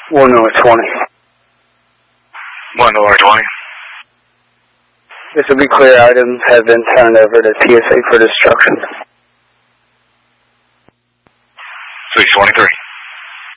One over 20. 1 over 20. This will be clear. Items have been turned over to TSA for destruction. 623.